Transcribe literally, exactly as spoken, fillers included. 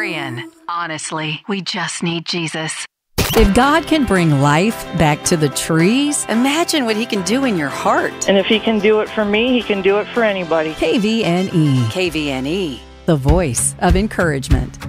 Marion, honestly, we just need Jesus. If God can bring life back to the trees, Imagine what he can do in your heart. And if he can do it for me, he can do it for anybody. K V N E, K V N E. the voice of encouragement.